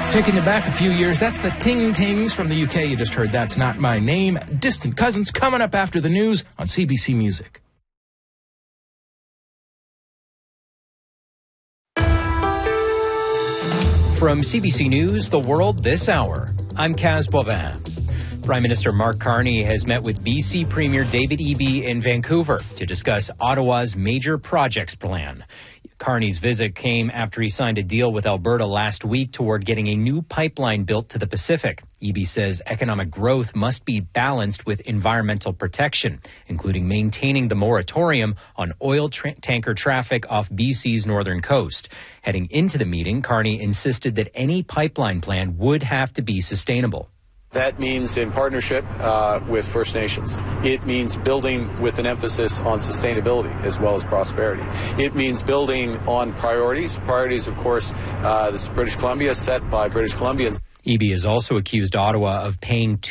Taking you back a few years, that's the Ting Tings from the UK. You just heard That's Not My Name. Distant Cousins coming up after the news on CBC Music. From CBC News, The World This Hour, I'm Kaz Bovin. Prime Minister Mark Carney has met with BC Premier David Eby in Vancouver to discuss Ottawa's major projects plan. Carney's visit came after he signed a deal with Alberta last week toward getting a new pipeline built to the Pacific. Eby says economic growth must be balanced with environmental protection, including maintaining the moratorium on oil tanker traffic off BC's northern coast. Heading into the meeting, Carney insisted that any pipeline plan would have to be sustainable. That means in partnership with First Nations. It means building with an emphasis on sustainability as well as prosperity. It means building on priorities. Priorities, of course, this British Columbia, set by British Columbians. Eby has also accused Ottawa of paying